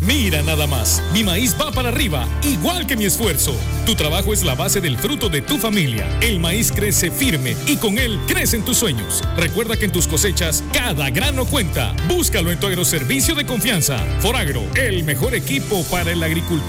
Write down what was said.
Mira nada más, mi maíz va para arriba, igual que mi esfuerzo. Tu trabajo es la base del fruto de tu familia. El maíz crece firme y con él crecen tus sueños. Recuerda que en tus cosechas cada grano cuenta. Búscalo en tu agroservicio de confianza. Foragro, el mejor equipo para el agricultor